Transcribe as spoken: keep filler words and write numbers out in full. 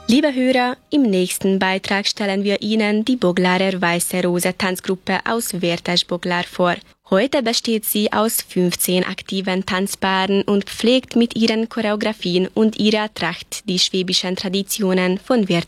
Liebe Hörer, im nächsten Beitrag stellen wir Ihnen die Boglarer Weiße Rose Tanzgruppe aus Wertesch-Boglar vor. Heute besteht sie aus fünfzehn aktiven Tanzpaaren und pflegt mit ihren Choreografien und ihrer Tracht die schwäbischen Traditionen von Wertesch